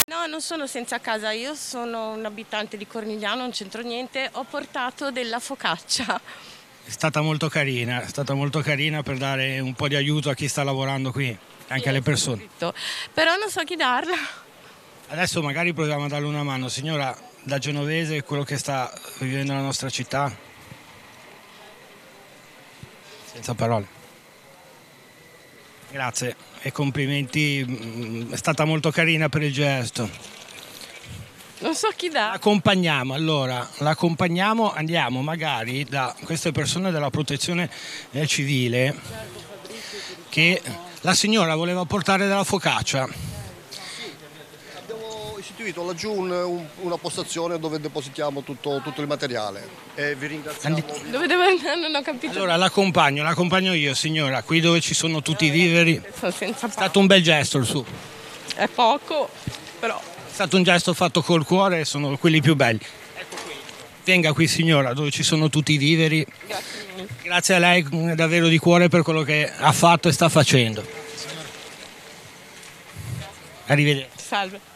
No, non sono senza casa, io sono un abitante di Cornigliano, non c'entro niente, ho portato della focaccia. È stata molto carina per dare un po' di aiuto a chi sta lavorando qui, anche alle persone. Però non so chi darla. Adesso magari proviamo a darle una mano. Signora, da genovese, quello che sta vivendo nella nostra città, senza parole. Grazie e complimenti, è stata molto carina per il gesto. Non so chi dà. L'accompagniamo, andiamo magari da queste persone della protezione civile che la signora voleva portare della focaccia. Abbiamo istituito laggiù una postazione dove depositiamo tutto il materiale e vi ringraziamo. Dove devo andare? Non ho capito. Allora l'accompagno io, signora, qui dove ci sono tutti i viveri. Sono senza È stato un bel gesto il suo. È poco, però. È stato un gesto fatto col cuore e sono quelli più belli. Ecco qui. Venga qui signora, dove ci sono tutti i viveri. Grazie a lei davvero di cuore per quello che ha fatto e sta facendo. Arrivederci. Salve.